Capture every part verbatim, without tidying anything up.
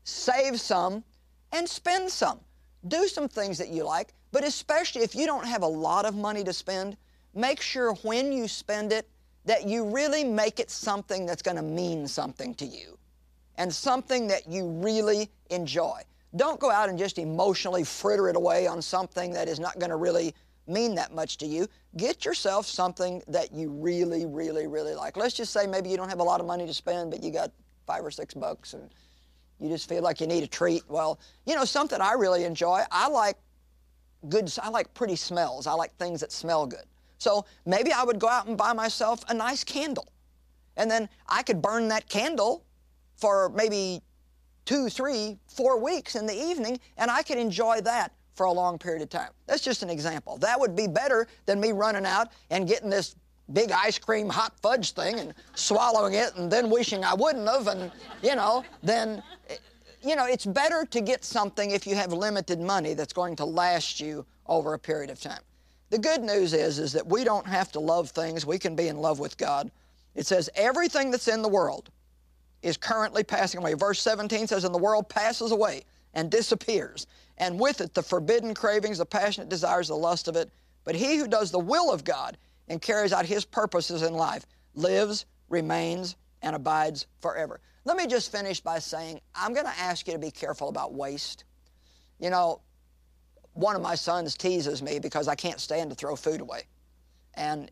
save some, and spend some. Do some things that you like, but especially if you don't have a lot of money to spend, make sure when you spend it that you really make it something that's going to mean something to you and something that you really enjoy. Don't go out and just emotionally fritter it away on something that is not going to really mean that much to you. Get yourself something that you really, really, really like. Let's just say maybe you don't have a lot of money to spend, but you got five or six bucks and you just feel like you need a treat. Well, you know, something I really enjoy, I like good, I like pretty smells. I like things that smell good. So maybe I would go out and buy myself a nice candle. And then I could burn that candle for maybe two, three, four weeks in the evening, and I could enjoy that for a long period of time. That's just an example. That would be better than me running out and getting this big ice cream hot fudge thing and swallowing it and then wishing I wouldn't have, and, you know, then, you know, it's better to get something if you have limited money that's going to last you over a period of time. The good news is, is that we don't have to love things. We can be in love with God. It says everything that's in the world is currently passing away. Verse seventeen says, and the world passes away and disappears, and with it the forbidden cravings, the passionate desires, the lust of it. But he who does the will of God and carries out his purposes in life lives, remains, and abides forever. Let me just finish by saying, I'm going to ask you to be careful about waste. You know, one of my sons teases me because I can't stand to throw food away. And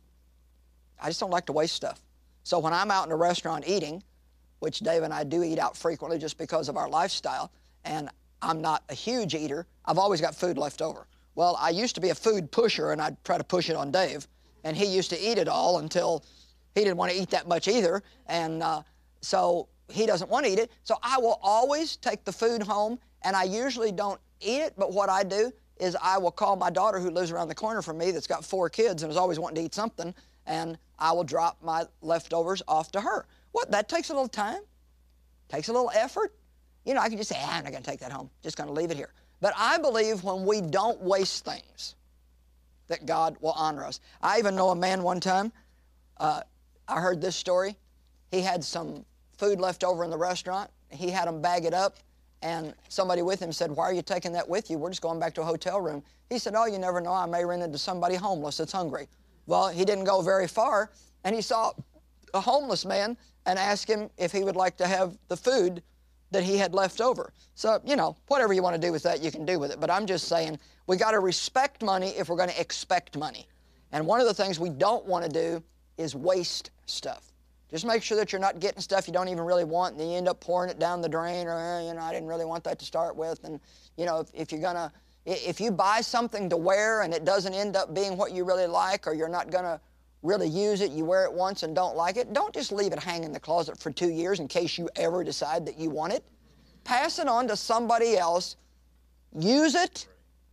I just don't like to waste stuff. So when I'm out in a restaurant eating, which Dave and I do eat out frequently just because of our lifestyle, and I'm not a huge eater, I've always got food left over. Well, I used to be a food pusher, and I'd try to push it on Dave, and he used to eat it all until he didn't want to eat that much either, and uh, so he doesn't want to eat it. So I will always take the food home, and I usually don't eat it, but what I do is I will call my daughter who lives around the corner from me that's got four kids and is always wanting to eat something, and I will drop my leftovers off to her. What, that takes a little time, takes a little effort. You know, I can just say, ah, I'm not going to take that home, just going to leave it here. But I believe when we don't waste things, that God will honor us. I even know a man one time, uh, I heard this story. He had some food left over in the restaurant. He had them bag it up, and somebody with him said, why are you taking that with you? We're just going back to a hotel room. He said, oh, you never know, I may run into somebody homeless that's hungry. Well, he didn't go very far, and he saw a homeless man and asked him if he would like to have the food that he had left over. So, you know, whatever you want to do with that, you can do with it. But I'm just saying, we got to respect money if we're going to expect money. And one of the things we don't want to do is waste stuff. Just make sure that you're not getting stuff you don't even really want, and then you end up pouring it down the drain, or, eh, you know, I didn't really want that to start with. And, you know, if, if you're going to, if you buy something to wear and it doesn't end up being what you really like, or you're not going to really use it, you wear it once and don't like it, don't just leave it hang in the closet for two years in case you ever decide that you want it. Pass it on to somebody else. Use it.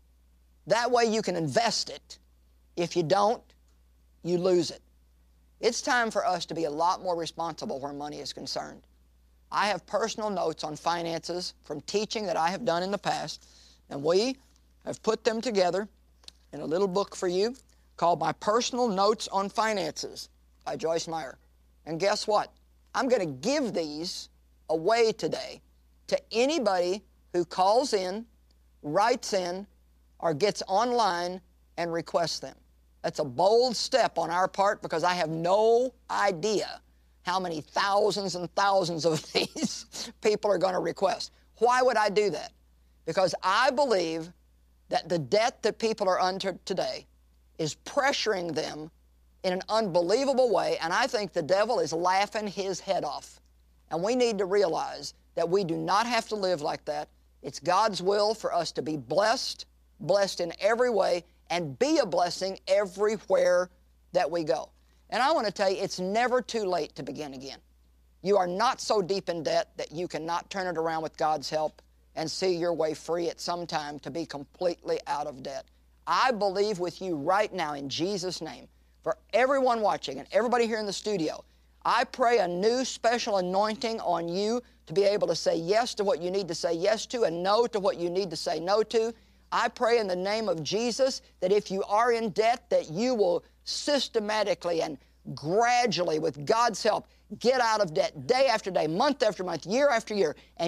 That way you can invest it. If you don't, you lose it. It's time for us to be a lot more responsible where money is concerned. I have personal notes on finances from teaching that I have done in the past, and we have put them together in a little book for you called My Personal Notes on Finances by Joyce Meyer. And guess what? I'm going to give these away today to anybody who calls in, writes in, or gets online and requests them. That's a bold step on our part because I have no idea how many thousands and thousands of these people are going to request. Why would I do that? Because I believe that the debt that people are under today is pressuring them in an unbelievable way, and I think the devil is laughing his head off. And we need to realize that we do not have to live like that. It's God's will for us to be blessed, blessed in every way, and be a blessing everywhere that we go. And I want to tell you, it's never too late to begin again. You are not so deep in debt that you cannot turn it around with God's help and see your way free at some time to be completely out of debt. I believe with you right now in Jesus' name, for everyone watching and everybody here in the studio, I pray a new special anointing on you to be able to say yes to what you need to say yes to and no to what you need to say no to. I pray in the name of Jesus that if you are in debt, that you will systematically and gradually, with God's help, get out of debt day after day, month after month, year after year, and